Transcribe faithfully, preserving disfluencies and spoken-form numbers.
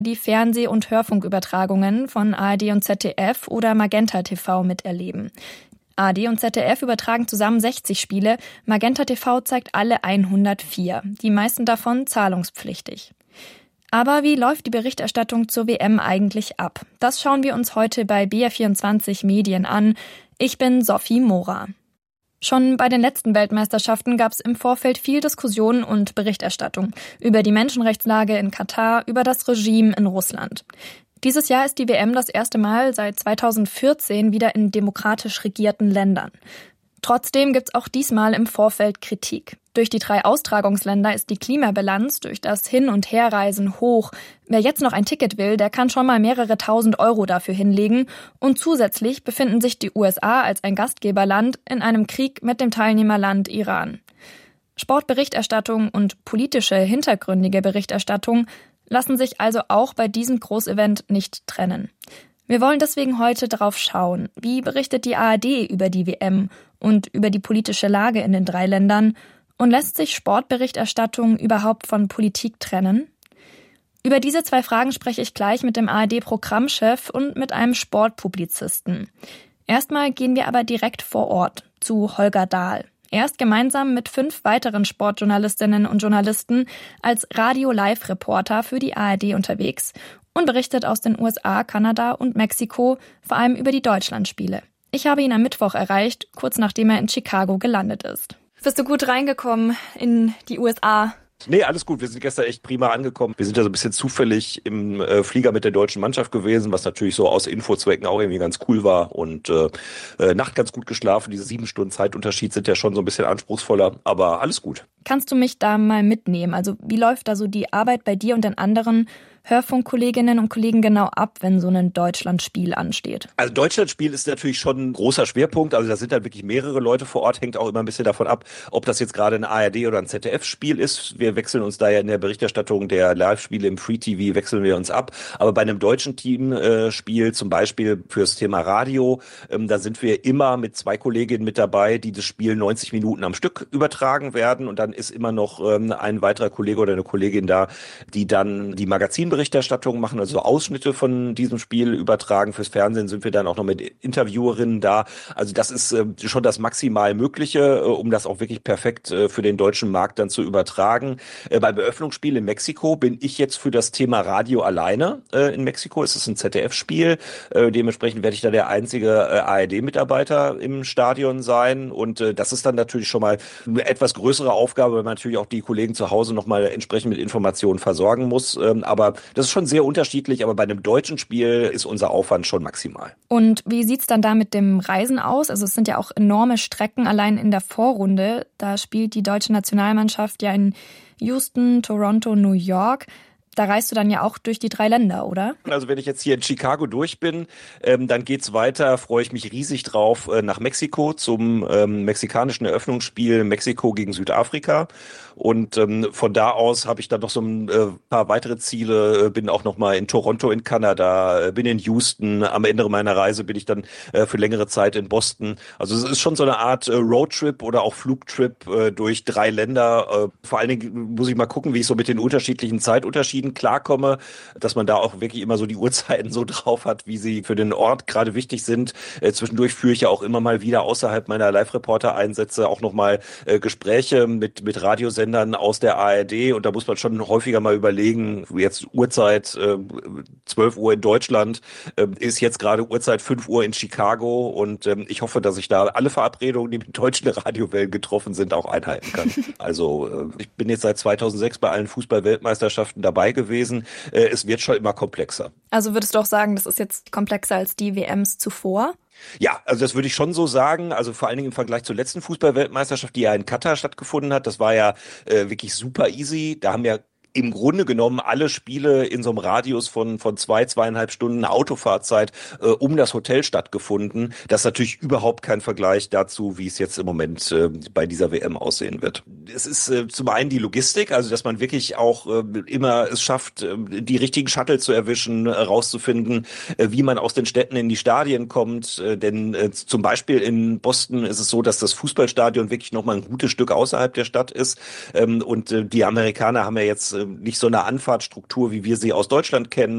die Fernseh- und Hörfunkübertragungen von A R D und Z D F oder Magenta T V miterleben. A R D und Z D F übertragen zusammen sechzig Spiele, Magenta T V zeigt alle hundertvier, die meisten davon zahlungspflichtig. Aber wie läuft die Berichterstattung zur W M eigentlich ab? Das schauen wir uns heute bei B R vierundzwanzig Medien an. Ich bin Sophie Mora. Schon bei den letzten Weltmeisterschaften gab es im Vorfeld viel Diskussion und Berichterstattung über die Menschenrechtslage in Katar, über das Regime in Russland. Dieses Jahr ist die W M das erste Mal seit zweitausendvierzehn wieder in demokratisch regierten Ländern. Trotzdem gibt's auch diesmal im Vorfeld Kritik. Durch die drei Austragungsländer ist die Klimabilanz durch das Hin- und Herreisen hoch. Wer jetzt noch ein Ticket will, der kann schon mal mehrere tausend Euro dafür hinlegen. Und zusätzlich befinden sich die U S A als ein Gastgeberland in einem Krieg mit dem Teilnehmerland Iran. Sportberichterstattung und politische, hintergründige Berichterstattung lassen sich also auch bei diesem Großevent nicht trennen. Wir wollen deswegen heute darauf schauen, wie berichtet die A R D über die W M und über die politische Lage in den drei Ländern und lässt sich Sportberichterstattung überhaupt von Politik trennen? Über diese zwei Fragen spreche ich gleich mit dem A R D-Programmchef und mit einem Sportpublizisten. Erstmal gehen wir aber direkt vor Ort zu Holger Dahl. Er ist gemeinsam mit fünf weiteren Sportjournalistinnen und Journalisten als Radio-Live-Reporter für die A R D unterwegs und berichtet aus den U S A, Kanada und Mexiko, vor allem über die Deutschlandspiele. Ich habe ihn am Mittwoch erreicht, kurz nachdem er in Chicago gelandet ist. Bist du gut reingekommen in die U S A? Nee, alles gut. Wir sind gestern echt prima angekommen. Wir sind ja so ein bisschen zufällig im äh, Flieger mit der deutschen Mannschaft gewesen, was natürlich so aus Infozwecken auch irgendwie ganz cool war. Und äh, äh, Nacht ganz gut geschlafen. Diese sieben Stunden Zeitunterschied sind ja schon so ein bisschen anspruchsvoller, aber alles gut. Kannst du mich da mal mitnehmen? Also wie läuft da so die Arbeit bei dir und den anderen Hörfunkkolleginnen und Kollegen genau ab, wenn so ein Deutschlandspiel ansteht? Also Deutschlandspiel ist natürlich schon ein großer Schwerpunkt. Also da sind halt wirklich mehrere Leute vor Ort. Hängt auch immer ein bisschen davon ab, ob das jetzt gerade ein A R D oder ein Z D F-Spiel ist. Wir wechseln uns da ja in der Berichterstattung der Live-Spiele im Free-T V, wechseln wir uns ab. Aber bei einem deutschen Teamspiel, äh, zum Beispiel fürs Thema Radio, ähm, da sind wir immer mit zwei Kolleginnen mit dabei, die das Spiel neunzig Minuten am Stück übertragen werden. Und dann ist immer noch ähm, ein weiterer Kollege oder eine Kollegin da, die dann die Magazin Berichterstattung machen, also Ausschnitte von diesem Spiel übertragen. Fürs Fernsehen sind wir dann auch noch mit Interviewerinnen da. Also das ist äh, schon das maximal Mögliche, äh, um das auch wirklich perfekt äh, für den deutschen Markt dann zu übertragen. Äh, beim Eröffnungsspiel in Mexiko bin ich jetzt für das Thema Radio alleine. Äh, in Mexiko ist es ein Z D F-Spiel. Äh, dementsprechend werde ich da der einzige äh, A R D-Mitarbeiter im Stadion sein. Und äh, das ist dann natürlich schon mal eine etwas größere Aufgabe, weil man natürlich auch die Kollegen zu Hause nochmal entsprechend mit Informationen versorgen muss. Ähm, aber das ist schon sehr unterschiedlich, aber bei einem deutschen Spiel ist unser Aufwand schon maximal. Und wie sieht's dann da mit dem Reisen aus? Also es sind ja auch enorme Strecken allein in der Vorrunde. Da spielt die deutsche Nationalmannschaft ja in Houston, Toronto, New York. Da reist du dann ja auch durch die drei Länder, oder? Also wenn ich jetzt hier in Chicago durch bin, ähm, dann geht's weiter, freue ich mich riesig drauf, äh, nach Mexiko zum ähm, mexikanischen Eröffnungsspiel Mexiko gegen Südafrika. Und ähm, von da aus habe ich dann noch so ein äh, paar weitere Ziele, äh, bin auch noch mal in Toronto in Kanada, äh, bin in Houston, am Ende meiner Reise bin ich dann äh, für längere Zeit in Boston. Also es ist schon so eine Art äh, Roadtrip oder auch Flugtrip äh, durch drei Länder. Äh, vor allen Dingen muss ich mal gucken, wie ich so mit den unterschiedlichen Zeitunterschieden klarkomme, dass man da auch wirklich immer so die Uhrzeiten so drauf hat, wie sie für den Ort gerade wichtig sind. Äh, zwischendurch führe ich ja auch immer mal wieder außerhalb meiner Live-Reporter-Einsätze auch nochmal äh, Gespräche mit mit Radiosendern aus der A R D und da muss man schon häufiger mal überlegen, jetzt Uhrzeit äh, zwölf Uhr in Deutschland, äh, ist jetzt gerade Uhrzeit fünf Uhr in Chicago und ähm, ich hoffe, dass ich da alle Verabredungen, die mit deutschen Radiowellen getroffen sind, auch einhalten kann. Also äh, ich bin jetzt seit zweitausendsechs bei allen Fußball-Weltmeisterschaften dabei gewesen. Äh, es wird schon immer komplexer. Also würdest du auch sagen, das ist jetzt komplexer als die W Ms zuvor? Ja, also das würde ich schon so sagen. Also vor allen Dingen im Vergleich zur letzten Fußball-Weltmeisterschaft, die ja in Katar stattgefunden hat, das war ja äh, wirklich super easy. Da haben ja im Grunde genommen alle Spiele in so einem Radius von von zwei, zweieinhalb Stunden Autofahrzeit äh, um das Hotel stattgefunden. Das ist natürlich überhaupt kein Vergleich dazu, wie es jetzt im Moment äh, bei dieser W M aussehen wird. Es ist äh, zum einen die Logistik, also dass man wirklich auch äh, immer es schafft, äh, die richtigen Shuttle zu erwischen, äh, rauszufinden, äh, wie man aus den Städten in die Stadien kommt. Äh, denn äh, zum Beispiel in Boston ist es so, dass das Fußballstadion wirklich noch mal ein gutes Stück außerhalb der Stadt ist. Ähm, und äh, die Amerikaner haben ja jetzt äh, nicht so eine Anfahrtsstruktur, wie wir sie aus Deutschland kennen.